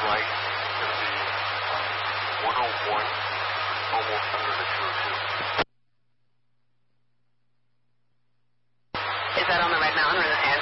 right, it's going to be 101, almost under the 202. Is that on the Red Mountain or the